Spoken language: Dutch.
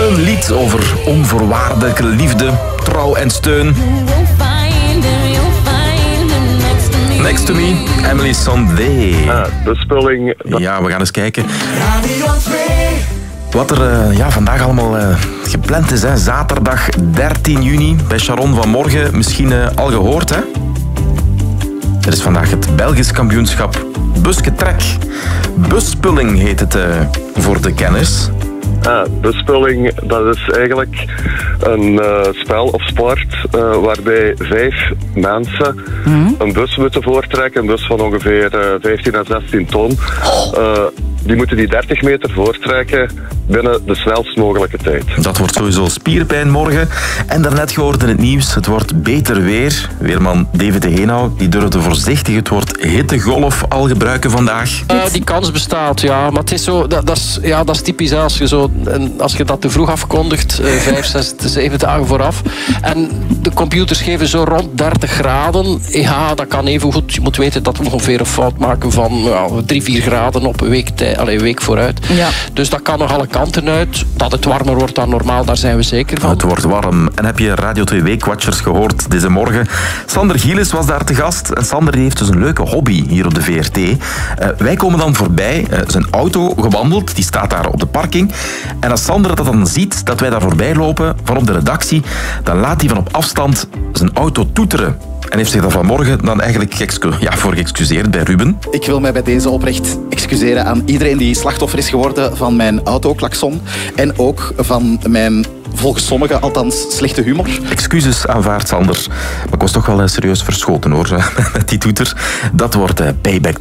Een lied over onvoorwaardelijke liefde, trouw en steun. Next to me, Emily Sandé. De spulling. Ja, we gaan eens kijken wat er vandaag allemaal gepland is. Hè. Zaterdag 13 juni bij Sharon vanmorgen. Misschien al gehoord, hè? Er is vandaag het Belgisch kampioenschap Busgetrek. Buspulling heet het voor de kenners. Buspulling, dat is eigenlijk een spel of sport waarbij 5 mensen een bus moeten voortrekken. Een bus van ongeveer 15 à 16 ton. Die moeten die 30 meter voortrekken binnen de snelst mogelijke tijd. Dat wordt sowieso spierpijn morgen. En daarnet gehoord in het nieuws, het wordt beter weer. Weerman David de Heenau, die durfde voorzichtig het woord hittegolf al gebruiken vandaag. Die kans bestaat, ja. Maar het is zo, dat is typisch als je dat te vroeg afkondigt, 5, 6, 7 dagen vooraf. En de computers geven zo rond 30 graden. Ja, dat kan even goed. Je moet weten dat we ongeveer een fout maken van 3, 4 graden op een week vooruit. Ja. Dus dat kan nog alle kanten uit. Dat het warmer wordt dan normaal, daar zijn we zeker van. Het wordt warm. En heb je Radio 2 Weekwatchers gehoord deze morgen? Sander Gielis was daar te gast. En Sander heeft dus een leuke hobby hier op de VRT. Wij komen dan voorbij. Zijn auto gewandeld, die staat daar op de parking. En als Sander dat dan ziet, dat wij daar voorbij lopen, van op de redactie, dan laat hij van op afstand zijn auto toeteren. En heeft zich daar vanmorgen dan eigenlijk voor geëxcuseerd bij Ruben. Ik wil mij bij deze oprecht excuseren aan iedereen die slachtoffer is geworden van mijn autoklakson. En ook van mijn, volgens sommigen althans, slechte humor. Excuses aanvaard, Sander. Maar ik was toch wel serieus verschoten, hoor, met die toeter. Dat wordt payback